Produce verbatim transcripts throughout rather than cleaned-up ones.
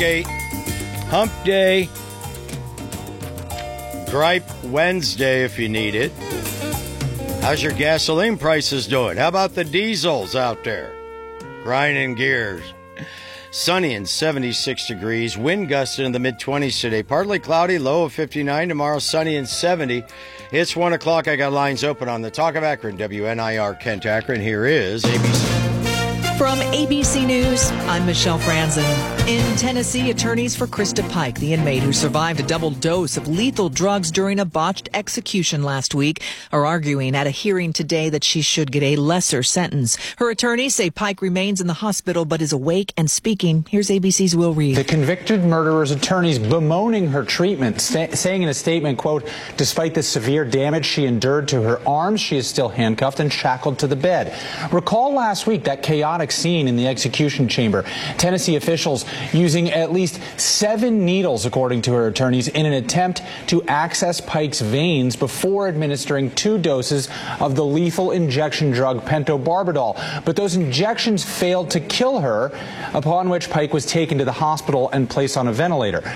Okay, Hump Day, Gripe Wednesday if you need it. How's your gasoline prices doing? How about the diesels out there? Grinding gears. Sunny and seventy-six degrees. Wind gusting in the mid-twenties today. Partly cloudy, low of fifty-nine. Tomorrow, sunny and seventy. It's one o'clock. I got lines open on the Talk of Akron. W N I R Kent Akron. Here is A B C. From A B C News, I'm Michelle Franzen. In Tennessee, attorneys for Krista Pike, the inmate who survived a double dose of lethal drugs during a botched execution last week, are arguing at a hearing today that she should get a lesser sentence. Her attorneys say Pike remains in the hospital but is awake and speaking. Here's A B C's Will Reed. The convicted murderer's attorneys bemoaning her treatment, sta- saying in a statement, quote, despite the severe damage she endured to her arms, she is still handcuffed and shackled to the bed. Recall last week that chaotic scene in the execution chamber. Tennessee officials using at least seven needles, according to her attorneys, in an attempt to access Pike's veins before administering two doses of the lethal injection drug pentobarbital. But those injections failed to kill her, upon which Pike was taken to the hospital and placed on a ventilator.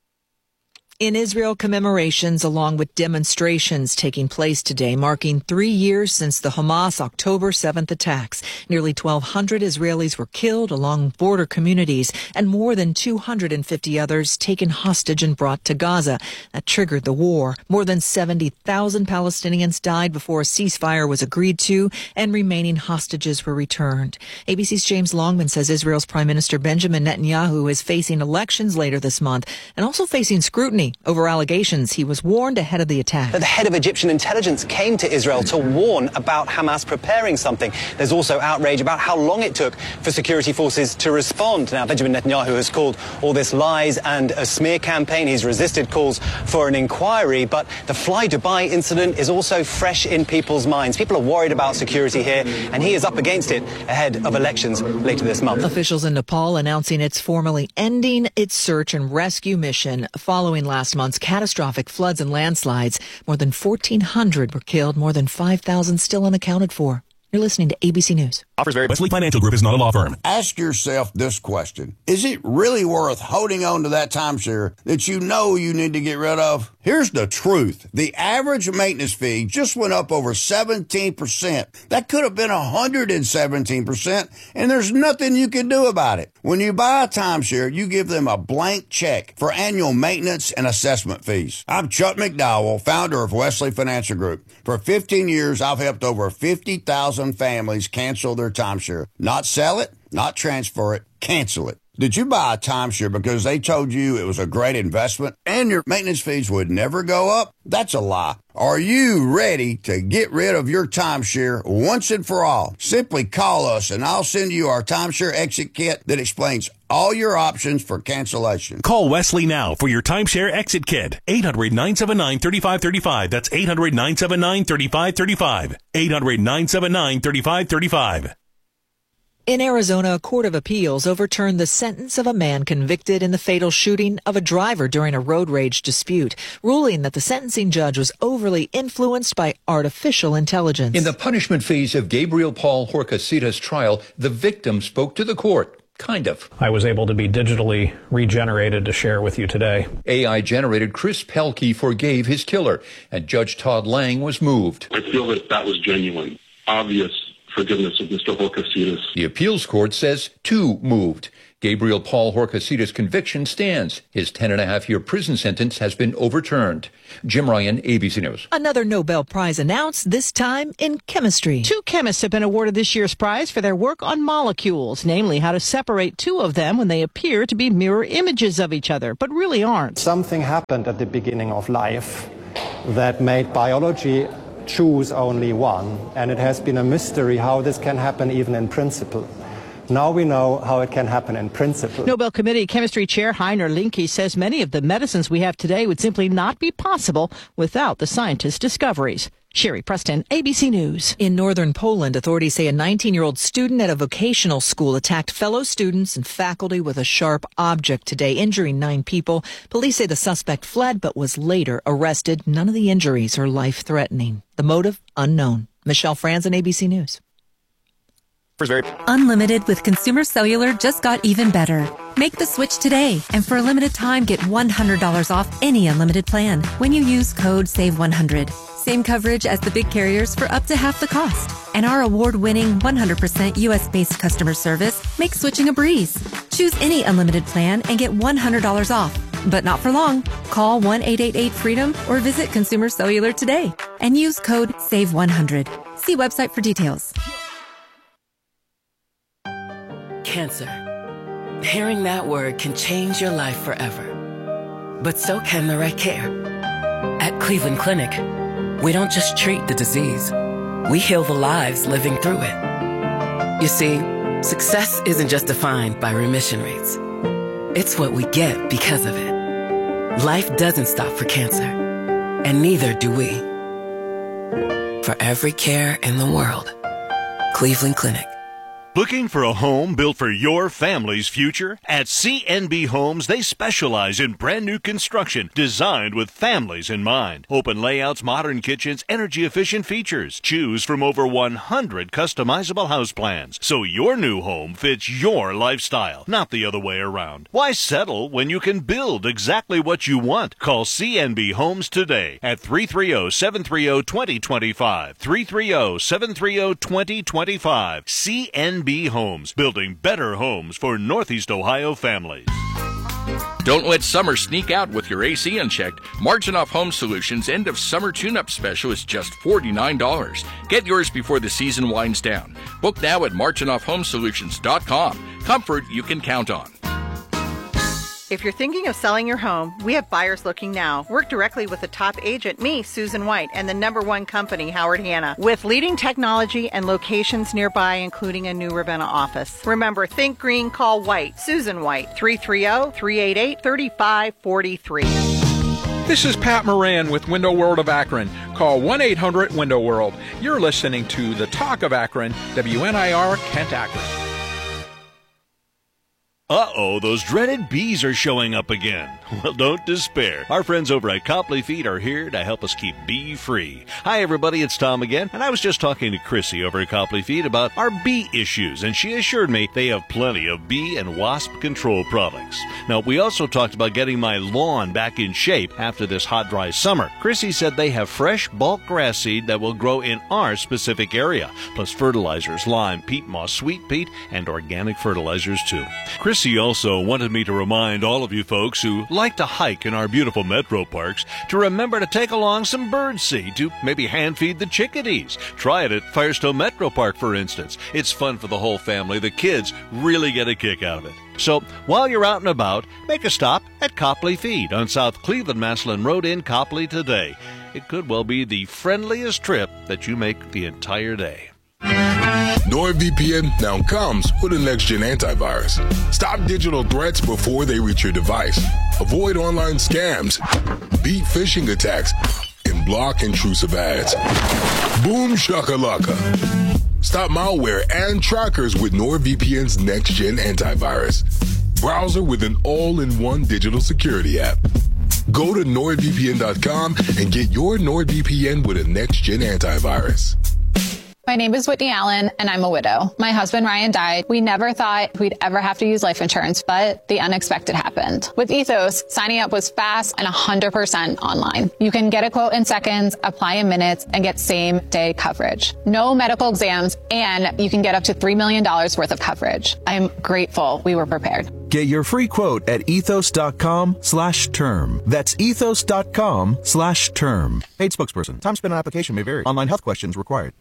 In Israel, commemorations along with demonstrations taking place today, marking three years since the Hamas October seventh attacks. Nearly twelve hundred Israelis were killed along border communities and more than two hundred fifty others taken hostage and brought to Gaza. That triggered the war. More than seventy thousand Palestinians died before a ceasefire was agreed to and remaining hostages were returned. A B C's James Longman says Israel's Prime Minister Benjamin Netanyahu is facing elections later this month and also facing scrutiny over allegations he was warned ahead of the attack. The head of Egyptian intelligence came to Israel to warn about Hamas preparing something. There's also outrage about how long it took for security forces to respond. Now, Benjamin Netanyahu has called all this lies and a smear campaign. He's resisted calls for an inquiry, but the Fly Dubai incident is also fresh in people's minds. People are worried about security here, and he is up against it ahead of elections later this month. Officials in Nepal announcing it's formally ending its search and rescue mission following last month's catastrophic floods and landslides. More than fourteen hundred were killed, more than five thousand still unaccounted for. You're listening to A B C News. Offers vary. Wesley Financial Group is not a law firm. Ask yourself this question. Is it really worth holding on to that timeshare that you know you need to get rid of? Here's the truth. The average maintenance fee just went up over seventeen percent. That could have been one hundred seventeen percent, and there's nothing you can do about it. When you buy a timeshare, you give them a blank check for annual maintenance and assessment fees. I'm Chuck McDowell, founder of Wesley Financial Group. For fifteen years, I've helped over fifty thousand families cancel their timeshare. Not sell it, not transfer it, cancel it. Did you buy a timeshare because they told you it was a great investment and your maintenance fees would never go up? That's a lie. Are you ready to get rid of your timeshare once and for all? Simply call us and I'll send you our timeshare exit kit that explains all your options for cancellation. Call Wesley now for your timeshare exit kit. eight hundred, nine seven nine, three five three five. That's eight hundred, nine seven nine, three five three five. eight hundred, nine seven nine, three five three five. In Arizona, a court of appeals overturned the sentence of a man convicted in the fatal shooting of a driver during a road rage dispute, ruling that the sentencing judge was overly influenced by artificial intelligence. In the punishment phase of Gabriel Paul Horcasitas' trial, the victim spoke to the court. Kind of. I was able to be digitally regenerated to share with you today. A I-generated Chris Pelkey forgave his killer, and Judge Todd Lang was moved. I feel that that was genuine, obvious forgiveness of Mister Horcasitas. The appeals court says two moved. Gabriel Paul Horcasitas' conviction stands. His ten and a half year prison sentence has been overturned. Jim Ryan, A B C News. Another Nobel Prize announced, this time in chemistry. Two chemists have been awarded this year's prize for their work on molecules, namely how to separate two of them when they appear to be mirror images of each other, but really aren't. Something happened at the beginning of life that made biology choose only one, and it has been a mystery how this can happen even in principle. Now we know how it can happen in principle. Nobel Committee Chemistry Chair Heiner Linke says many of the medicines we have today would simply not be possible without the scientists' discoveries. Sherry Preston, A B C News. In northern Poland, authorities say a nineteen-year-old student at a vocational school attacked fellow students and faculty with a sharp object today, injuring nine people. Police say the suspect fled but was later arrested. None of the injuries are life-threatening. The motive, unknown. Michelle Franzen, A B C News. Unlimited with Consumer Cellular just got even better. Make the switch today, and for a limited time, get one hundred dollars off any unlimited plan when you use code save one hundred. Same coverage as the big carriers for up to half the cost. And our award-winning one hundred percent U S-based customer service makes switching a breeze. Choose any unlimited plan and get one hundred dollars off. But not for long. Call one eight eight eight freedom or visit Consumer Cellular today and use code save one hundred. See website for details. Cancer. Hearing that word can change your life forever. But so can the right care. At Cleveland Clinic, we don't just treat the disease. We heal the lives living through it. You see, success isn't just defined by remission rates. It's what we get because of it. Life doesn't stop for cancer, and neither do we. For every care in the world, Cleveland Clinic. Looking for a home built for your family's future? At C N B Homes, they specialize in brand new construction designed with families in mind. Open layouts, modern kitchens, energy-efficient features. Choose from over one hundred customizable house plans, so your new home fits your lifestyle, not the other way around. Why settle when you can build exactly what you want? Call C N B Homes today at three three zero, seven three zero, two zero two five. three three zero, seven three zero, two zero two five. C N B Homes, building better homes for Northeast Ohio families. Don't let summer sneak out with your A C unchecked. Marginoff Home Solutions' end of summer tune-up special is just forty-nine dollars. Get yours before the season winds down. Book now at marginoff home solutions dot com. Comfort you can count on. If you're thinking of selling your home, we have buyers looking now. Work directly with the top agent, me, Susan White, and the number one company, Howard Hanna, with leading technology and locations nearby, including a new Ravenna office. Remember, think green, call White. Susan White, three three zero, three eight eight, three five four three. This is Pat Moran with Window World of Akron. Call one eight hundred window world. You're listening to The Talk of Akron, W N I R Kent Akron. Uh-oh, those dreaded bees are showing up again. Well, don't despair. Our friends over at Copley Feed are here to help us keep bee-free. Hi, everybody, it's Tom again, and I was just talking to Chrissy over at Copley Feed about our bee issues, and she assured me they have plenty of bee and wasp control products. Now, we also talked about getting my lawn back in shape after this hot, dry summer. Chrissy said they have fresh bulk grass seed that will grow in our specific area, plus fertilizers, lime, peat moss, sweet peat, and organic fertilizers, too. Chrissy She also wanted me to remind all of you folks who like to hike in our beautiful metro parks to remember to take along some bird seed to maybe hand feed the chickadees. Try it at Firestone Metro Park, for instance. It's fun for the whole family. The kids really get a kick out of it. So while you're out and about, make a stop at Copley Feed on South Cleveland-Massillon Road in Copley today. It could well be the friendliest trip that you make the entire day. NordVPN now comes with a next-gen antivirus. Stop digital threats before they reach your device. Avoid online scams, beat phishing attacks, and block intrusive ads. Boom shakalaka. Stop malware and trackers with NordVPN's next-gen antivirus. Browser with an all-in-one digital security app. Go to nord V P N dot com and get your NordVPN with a next-gen antivirus. My name is Whitney Allen, and I'm a widow. My husband, Ryan, died. We never thought we'd ever have to use life insurance, but the unexpected happened. With Ethos, signing up was fast and one hundred percent online. You can get a quote in seconds, apply in minutes, and get same-day coverage. No medical exams, and you can get up to three million dollars worth of coverage. I'm grateful we were prepared. Get your free quote at ethos.com slash term. That's ethos.com slash term. Paid spokesperson. Time spent on application may vary. Online health questions required.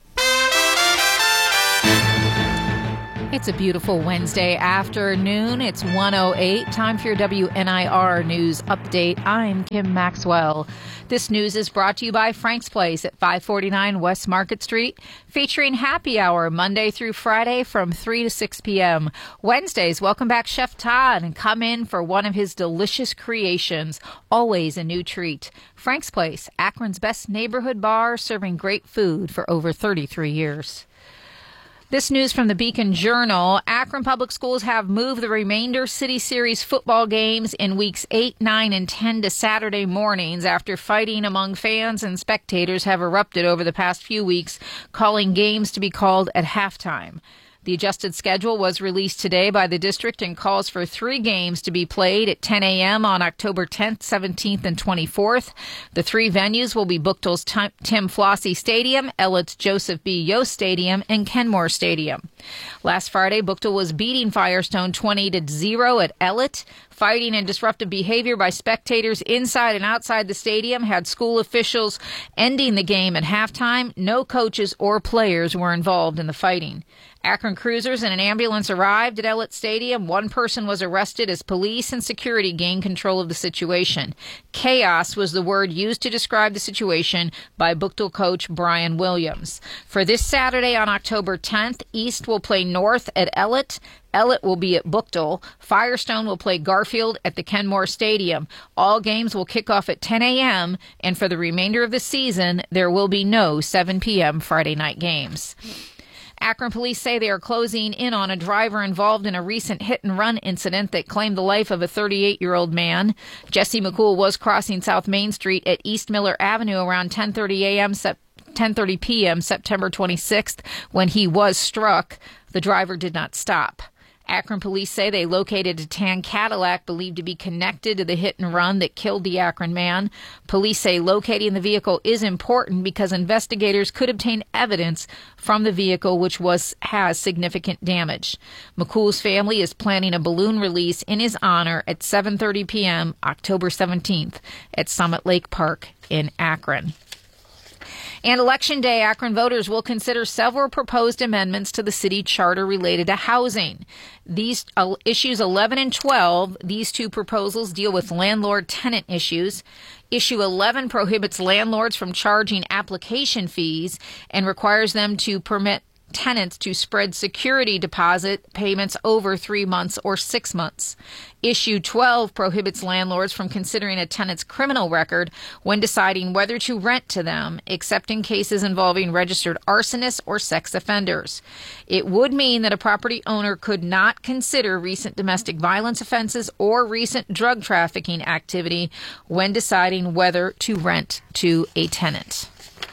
It's a beautiful Wednesday afternoon. It's one oh eight. Time for your W N I R News Update. I'm Kim Maxwell. This news is brought to you by Frank's Place at five forty-nine West Market Street, featuring happy hour Monday through Friday from three to six p.m. Wednesdays, welcome back Chef Todd and come in for one of his delicious creations. Always a new treat. Frank's Place, Akron's best neighborhood bar, serving great food for over thirty-three years. This news from the Beacon Journal. Akron Public Schools have moved the remainder City Series football games in weeks eight, nine, and ten to Saturday mornings after fighting among fans and spectators have erupted over the past few weeks, calling games to be called at halftime. The adjusted schedule was released today by the district and calls for three games to be played at ten a.m. on October tenth, seventeenth, and twenty-fourth. The three venues will be Buchtel's Tim Flossie Stadium, Ellet's Joseph B. Yost Stadium, and Kenmore Stadium. Last Friday, Buchtel was beating Firestone twenty to zero at Ellet. Fighting and disruptive behavior by spectators inside and outside the stadium had school officials ending the game at halftime. No coaches or players were involved in the fighting. Akron cruisers and an ambulance arrived at Ellet Stadium. One person was arrested as police and security gained control of the situation. Chaos was the word used to describe the situation by Buchtel coach Brian Williams. For this Saturday on October tenth, East will play North at Ellet. Ellet will be at Buchtel. Firestone will play Garfield at the Kenmore Stadium. All games will kick off at ten a.m., and for the remainder of the season, there will be no seven p.m. Friday night games. Akron police say they are closing in on a driver involved in a recent hit-and-run incident that claimed the life of a thirty-eight-year-old man. Jesse McCool was crossing South Main Street at East Miller Avenue around ten thirty a.m. ten thirty p.m. September twenty-sixth when he was struck. The driver did not stop. Akron police say they located a tan Cadillac believed to be connected to the hit and run that killed the Akron man. Police say locating the vehicle is important because investigators could obtain evidence from the vehicle which was has significant damage. McCool's family is planning a balloon release in his honor at seven thirty p.m. October seventeenth at Summit Lake Park in Akron. And Election Day, Akron voters will consider several proposed amendments to the city charter related to housing. These uh, issues eleven and twelve, these two proposals deal with landlord-tenant issues. Issue eleven prohibits landlords from charging application fees and requires them to permit tenants to spread security deposit payments over three months or six months. Issue twelve prohibits landlords from considering a tenant's criminal record when deciding whether to rent to them, except in cases involving registered arsonists or sex offenders. It would mean that a property owner could not consider recent domestic violence offenses or recent drug trafficking activity when deciding whether to rent to a tenant.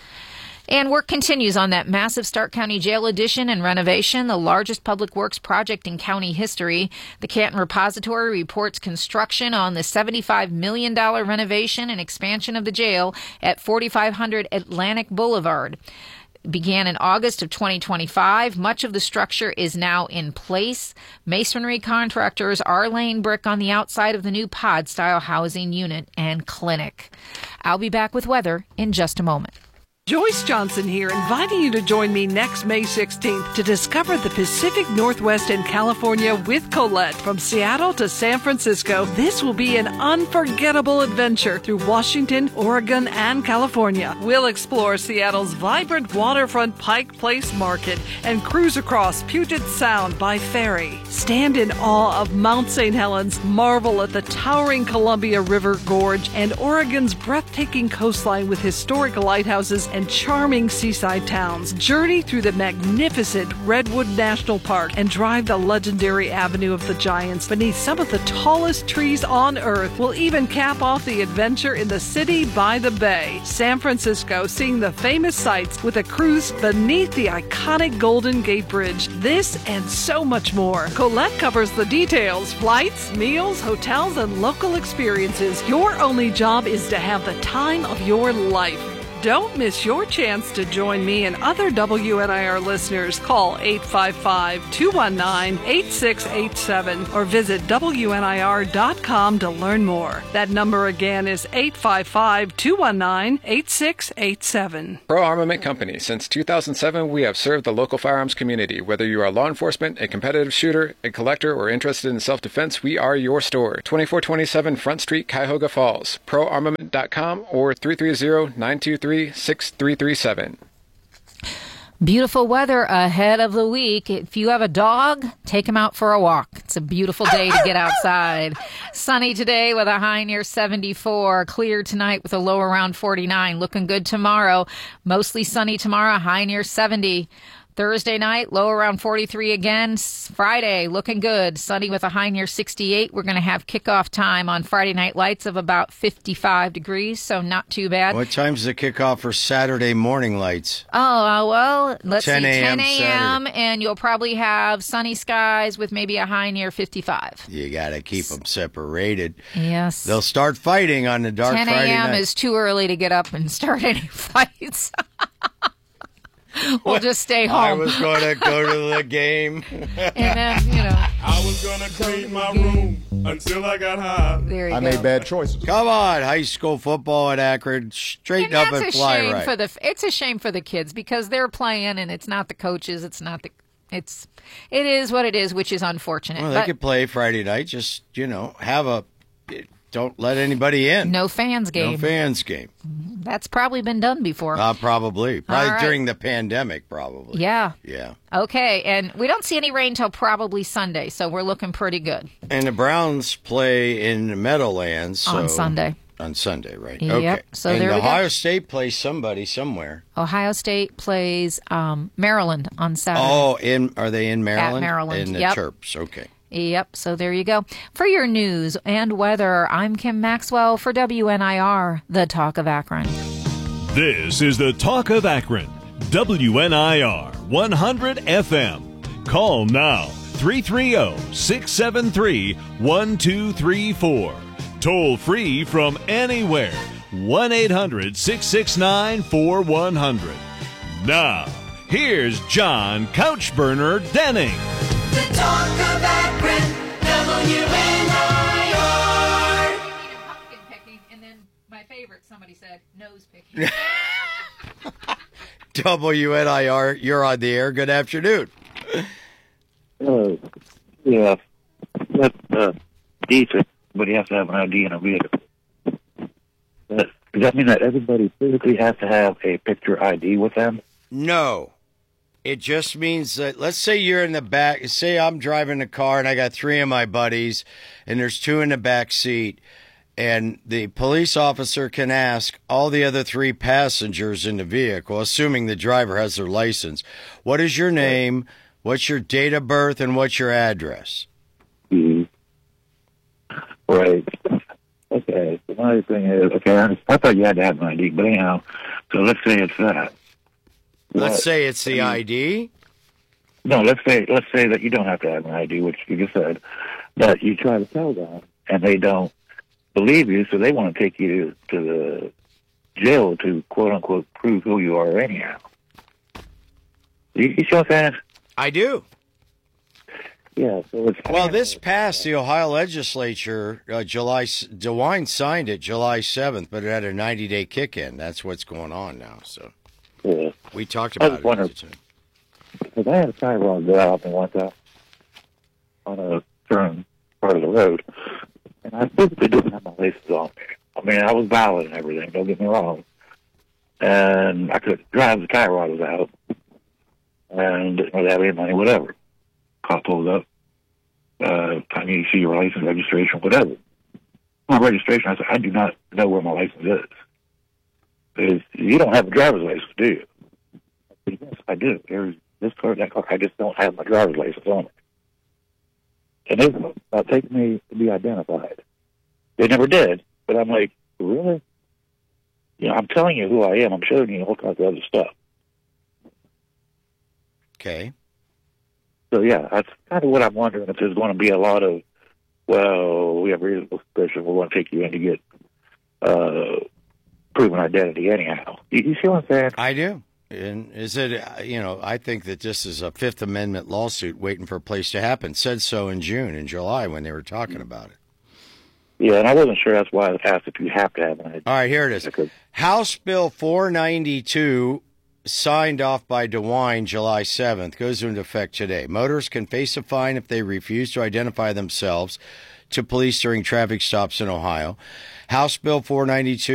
And work continues on that massive Stark County Jail addition and renovation, the largest public works project in county history. The Canton Repository reports construction on the seventy-five million dollars renovation and expansion of the jail at forty-five hundred Atlantic Boulevard. Began in August of twenty twenty-five. Much of the structure is now in place. Masonry contractors are laying brick on the outside of the new pod-style housing unit and clinic. I'll be back with weather in just a moment. Joyce Johnson here, inviting you to join me next May sixteenth to discover the Pacific Northwest and California with Colette. From Seattle to San Francisco, this will be an unforgettable adventure through Washington, Oregon, and California. We'll explore Seattle's vibrant waterfront Pike Place Market and cruise across Puget Sound by ferry. Stand in awe of Mount Saint Helens, marvel at the towering Columbia River Gorge, and Oregon's breathtaking coastline with historic lighthouses and charming seaside towns. Journey through the magnificent Redwood National Park and drive the legendary Avenue of the Giants beneath some of the tallest trees on Earth. We'll even cap off the adventure in the city by the bay, San Francisco, seeing the famous sights with a cruise beneath the iconic Golden Gate Bridge. This and so much more. Colette covers the details: flights, meals, hotels, and local experiences. Your only job is to have the time of your life. Don't miss your chance to join me and other W N I R listeners. Call eight five five, two one nine, eight six eight seven or visit W N I R dot com to learn more. That number again is eight five five, two one nine, eight six eight seven. Pro Armament Company. Since two thousand seven, we have served the local firearms community. Whether you are law enforcement, a competitive shooter, a collector, or interested in self-defense, we are your store. twenty-four twenty-seven Front Street, Cuyahoga Falls. pro armament dot com or three three zero, nine two three, six three three seven. Beautiful weather ahead of the week. If you have a dog, take him out for a walk. It's a beautiful day to get outside. Sunny today with a high near seventy-four. Clear tonight with a low around forty-nine. Looking good tomorrow. Mostly sunny tomorrow, high near seventy. Thursday night, low around forty-three again. Friday, looking good. Sunny with a high near sixty-eight. We're going to have kickoff time on Friday Night Lights of about fifty-five degrees, so not too bad. What time's the kickoff for Saturday morning lights? Oh, uh, well, let's see, ten ten a.m., and you'll probably have sunny skies with maybe a high near fifty-five. You got to keep them separated. Yes. They'll start fighting on the dark Friday night. ten a.m. is too early to get up and start any fights. We'll just stay home. I was going to go to the game. And then, you know. I was going to clean my room until I got high. There you I go. made bad choices. Come on, high school football at Akron. Straighten up and fly shame right. For the, it's a shame for the kids because they're playing and it's not the coaches. It's not the. It's. It is what it is, which is unfortunate. Well, they but, could play Friday night. Just, you know, have a. Don't let anybody in. No fans game. No fans game. That's probably been done before. Uh, probably. Probably right. during the pandemic, probably. Yeah. Yeah. Okay, and we don't see any rain till probably Sunday, so we're looking pretty good. And the Browns play in Meadowlands. So, on Sunday. On Sunday, right. Yep. Okay. So and there we Ohio go. State plays somebody somewhere. Ohio State plays um, Maryland on Saturday. Oh, in are they in Maryland? At Maryland, In the yep. Terps, okay. Yep, so there you go. For your news and weather, I'm Kim Maxwell for W N I R, the Talk of Akron. This is the Talk of Akron, W N I R one hundred F M. Call now, three three zero, six seven three, one two three four. Toll free from anywhere, one eight hundred, six six nine, four one zero zero. Now, here's John Couchburner Denning. The Talk of Akron, W N I R. Pumpkin picking, and then my favorite, somebody said, nose picking. W N I R, you're on the air. Good afternoon. Uh, yeah, that's uh, decent, but you have to have an I D in a vehicle. But does that mean that everybody physically has to have a picture I D with them? No. It just means that, let's say you're in the back. Say I'm driving a car and I got three of my buddies and there's two in the back seat. And the police officer can ask all the other three passengers in the vehicle, assuming the driver has their license, what is your name, what's your date of birth, and what's your address? Mm-hmm. Right. Okay. So my thing is, okay, I, I thought you had to have an I D, but anyhow, so let's say it's that. Let's What? say it's the I D. No, let's say let's say that you don't have to have an I D, which you just said, but you try to tell them, and they don't believe you, so they want to take you to the jail to quote unquote prove who you are anyhow. You, you see what I'm saying? I do. Yeah. So it's Well, this passed the Ohio legislature. Uh, July DeWine signed it July seventh, but it had a ninety-day kick-in. That's what's going on now. So yeah. we talked I about was it. wondering, because I had a tie rod go out and one time on a certain part of the road, and I physically didn't have my laces on me. I mean, I was valid and everything, don't get me wrong. And I could drive, the tie rod was out, and didn't really have any money, whatever. Cop pulled up. Uh, I need to see your license, registration, whatever. My registration, I said, I do not know where my license is. Because you don't have a driver's license, do you? I said, yes, I do. There's this car, that car. I just don't have my driver's license on it. And they were about taking me to be identified. They never did, but I'm like, really? You know, I'm telling you who I am. I'm showing you all kinds of other stuff. Okay. So, yeah, that's kind of what I'm wondering, if there's going to be a lot of, well, we have reasonable suspicion, we want to take you in to get uh, proven identity anyhow. You, you see what I'm saying? I do. And is it, uh, you know, I think that this is a Fifth Amendment lawsuit waiting for a place to happen. Said so in June, in July, when they were talking about it. Yeah, and I wasn't sure. That's why I asked if you have to have an I D. All right, here it is. House Bill four ninety-two, signed off by DeWine July seventh, goes into effect today. Motorists can face a fine if they refuse to identify themselves to police during traffic stops in Ohio. House Bill four ninety-two